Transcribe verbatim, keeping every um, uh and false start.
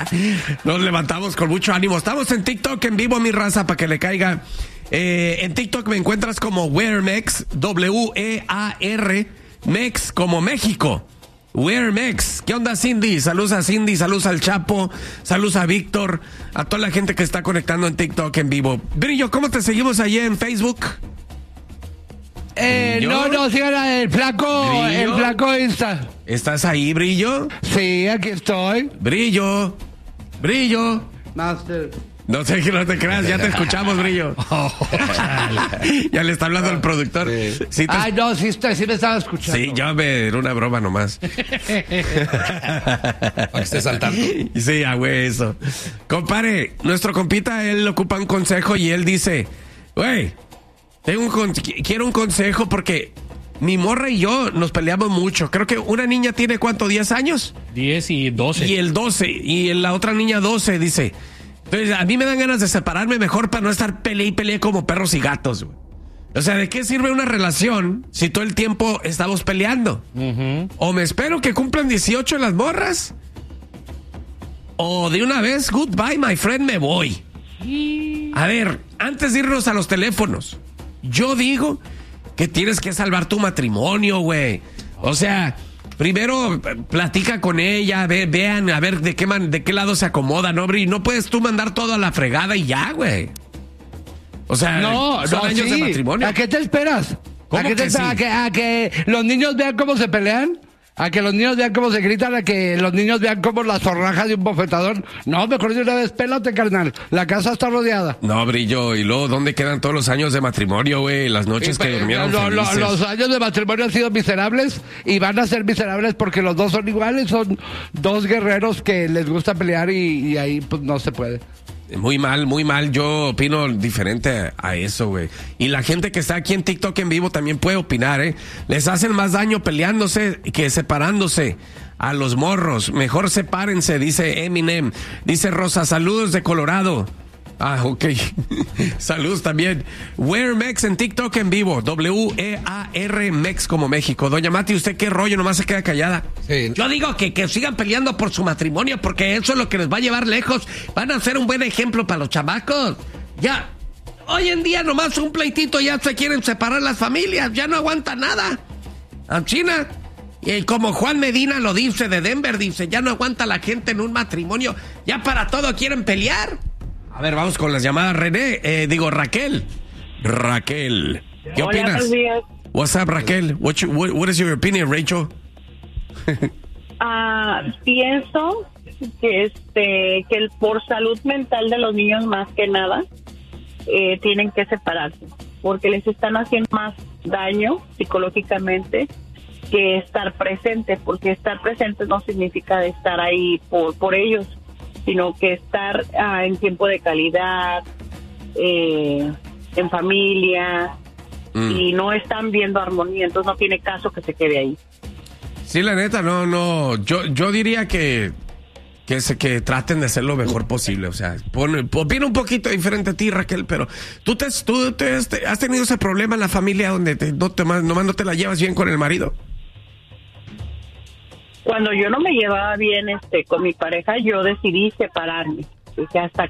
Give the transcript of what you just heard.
Nos levantamos con mucho ánimo. Estamos en TikTok en vivo, mi raza, para que le caiga. Eh, en TikTok me encuentras como WearMex, W E A R, Mex como México. WearMex. ¿Qué onda, Cindy? Saludos a Cindy, saludos al Chapo, saludos a Víctor, a toda la gente que está conectando en TikTok en vivo. Brillo, ¿cómo te seguimos allí en Facebook? Eh, no, no, sigan el flaco, ¿Brillo? el flaco Insta. ¿Estás ahí, Brillo? Sí, aquí estoy. Brillo, Brillo. Master. No sé que no te creas, ya te escuchamos, Brillo. Ya le está hablando el productor. Sí. Sí, te... Ay, no, sí, estoy, sí me estaba escuchando. Sí, yo me era una broma nomás. Para que estés al tanto. Sí, ah, güey, eso. Compare, nuestro compita, él ocupa un consejo y él dice, güey, tengo un con- quiero un consejo porque mi morra y yo nos peleamos mucho. Creo que una niña tiene, ¿cuánto? ¿diez años? diez y doce. Y el doce, y la otra niña doce, dice. Entonces, a mí me dan ganas de separarme mejor para no estar peleé y peleé como perros y gatos, güey. O sea, ¿de qué sirve una relación si todo el tiempo estamos peleando? Uh-huh. O me espero que cumplan dieciocho las morras, o de una vez, goodbye, my friend, me voy. A ver, antes de irnos a los teléfonos, yo digo que tienes que salvar tu matrimonio, güey. O sea... Primero platica con ella, ve, vean a ver de qué man, de qué lado se acomoda, ¿no, Bri? No puedes tú mandar todo a la fregada y ya, güey. O sea, No, son no, años sí. de matrimonio. ¿A qué te esperas? ¿Cómo ¿A qué te que esperas? sí? ¿A, que, ¿A que los niños vean cómo se pelean? ¿A que los niños vean cómo se gritan? ¿A que los niños vean cómo la zorraja de un bofetador? No, mejor de una vez, pélate, carnal. La casa está rodeada. No, Brillo, y luego, ¿dónde quedan todos los años de matrimonio, güey? Las noches Sí, que pero durmieron lo- lo- felices. los años de matrimonio han sido miserables y van a ser miserables porque los dos son iguales, son dos guerreros que les gusta pelear y, y ahí pues no se puede. Muy mal, muy mal. Yo opino diferente a eso, güey. Y la gente que está aquí en TikTok en vivo también puede opinar, ¿eh? Les hacen más daño peleándose que separándose. A los morros, mejor sepárense, dice Eminem. Dice Rosa, saludos de Colorado. Ah, ok. Saludos también. WearMex en TikTok en vivo. W E A R Mex como México. Doña Mati, ¿usted qué rollo? Nomás se queda callada. Sí. Yo digo que, que sigan peleando por su matrimonio porque eso es lo que les va a llevar lejos. Van a ser un buen ejemplo para los chamacos. Ya, hoy en día nomás un pleitito ya se quieren separar las familias. Ya no aguanta nada. A China. Y como Juan Medina lo dice de Denver, dice, ya no aguanta la gente en un matrimonio. Ya para todo quieren pelear. A ver, vamos con las llamadas. René, eh, digo Raquel. Raquel, ¿qué Hola, opinas? buenos días. What's up, Raquel? What, you, what, what is your opinion, Rachel? Ah, pienso que este que el, por salud mental de los niños más que nada eh, tienen que separarse porque les están haciendo más daño psicológicamente que estar presente, porque estar presente no significa de estar ahí por por ellos, sino que estar ah, en tiempo de calidad, eh, en familia, Mm. y no están viendo armonía, entonces no tiene caso que se quede ahí. Sí, la neta, no, no. Yo, yo diría que que se que traten de hacer lo mejor posible. O sea, pon, opina un poquito diferente a ti, Raquel, pero tú te, tú te has, te- has tenido ese problema en la familia donde te, no te, nomás no te la llevas bien con el marido. Cuando yo no me llevaba bien este con mi pareja, yo decidí separarme. Dije, hasta